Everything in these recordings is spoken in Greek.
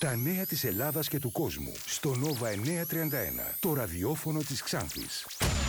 Τα νέα της Ελλάδας και του κόσμου στο Nova 931, το ραδιόφωνο της Ξάνθης.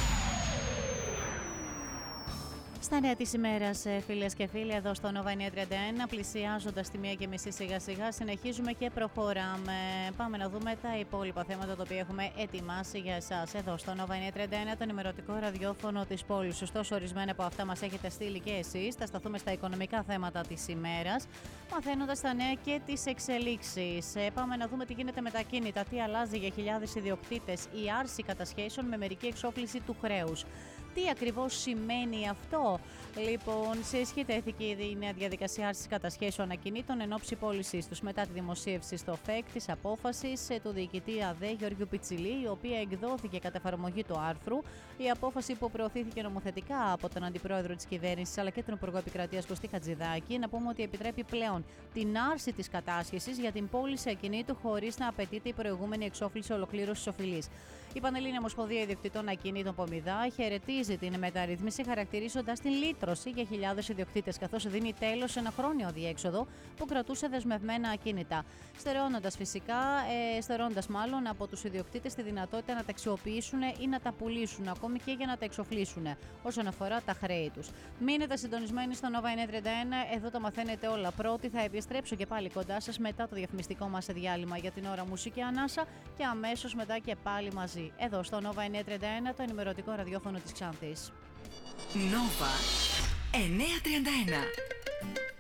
Στα νέα της ημέρας, φίλες και φίλοι, εδώ στο Nova 931, πλησιάζοντας τη 1:30 σιγά σιγά, συνεχίζουμε και προχωράμε. Πάμε να δούμε τα υπόλοιπα θέματα τα οποία έχουμε ετοιμάσει για εσάς. Εδώ στο Nova 931, το ενημερωτικό ραδιόφωνο της πόλης. Ωστόσο, ορισμένα από αυτά μας έχετε στείλει και εσείς. Θα σταθούμε στα οικονομικά θέματα της ημέρας, μαθαίνοντας τα νέα και τις εξελίξεις. Πάμε να δούμε τι γίνεται με τα ακίνητα, τι αλλάζει για χιλιάδες ιδιοκτήτες, η άρση κατασχέσεων με μερική εξόφληση του χρέους. Τι ακριβώς σημαίνει αυτό? Λοιπόν, σε ισχύ τέθηκε ήδη η νέα διαδικασία άρσης κατασχέσεων ακινήτων εν ώψη πώλησής τους μετά τη δημοσίευση στο ΦΕΚ της απόφασης του διοικητή ΑΔΕ Γιώργιου Πιτσιλή, η οποία εκδόθηκε κατά εφαρμογή του άρθρου. Η απόφαση που προωθήθηκε νομοθετικά από τον Αντιπρόεδρο της Κυβέρνησης αλλά και τον Υπουργό Επικρατείας Κωστή Χατζηδάκη, να πούμε ότι επιτρέπει πλέον την άρση της κατάσχεσης για την πώληση ακινήτου χωρίς να απαιτείται η προηγούμενη εξόφληση ολοκλήρωσης οφειλής. Η Πανελλήνια Ομοσπονδία Ιδιοκτητών Ακινήτων Πομιδά χαιρετίζει την μεταρρύθμιση, χαρακτηρίζοντας την λύτρωση για χιλιάδες ιδιοκτήτες, καθώς δίνει τέλος σε ένα χρόνιο αδιέξοδο που κρατούσε δεσμευμένα ακίνητα. Στερώντας μάλλον από τους ιδιοκτήτες τη δυνατότητα να τα αξιοποιήσουν ή να τα πουλήσουν, ακόμη και για να τα εξοφλήσουν όσον αφορά τα χρέη τους. Μείνετε συντονισμένοι στο Nova 931, εδώ τα μαθαίνετε όλα πρώτοι. Θα επιστρέψω και πάλι κοντά σας μετά το διαφημιστικό μας διάλειμμα. Για την ώρα μουσική ανάσα και αμέσως μετά και πάλι μαζί. Εδώ στο Nova 931, το ενημερωτικό ραδιόφωνο της Ξάνθης. Nova 931.